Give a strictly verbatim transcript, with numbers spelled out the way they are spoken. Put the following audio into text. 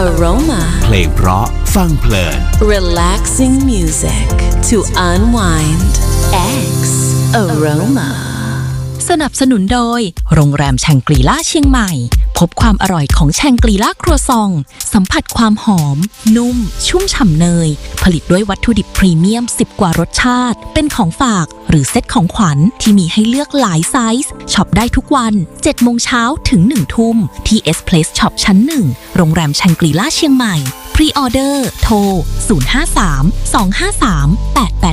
Aroma เพลงเพราะฟังเพลิน Relaxing music to unwind X Aroma สนับสนุนโดยโรงแรมแชงกรีล่าเชียงใหม่พบความอร่อยของแชงกรีล่าครัวซองสัมผัสความหอมนุ่มชุ่มฉ่ำเนยผลิตด้วยวัตถุดิบพรีเมียมสิบกว่ารสชาติเป็นของฝากหรือเซ็ตของขวัญที่มีให้เลือกหลายไซส์ช็อปได้ทุกวันเจ็ดโมงเช้าถึงหนึ่งทุ่มที่ S Place Shop ชั้นหนึ่งโรงแรมแชงกรีล่าเชียงใหม่พรีออเดอร์โทรศูนย์ ห้า สาม สอง ห้า สาม แปด แปด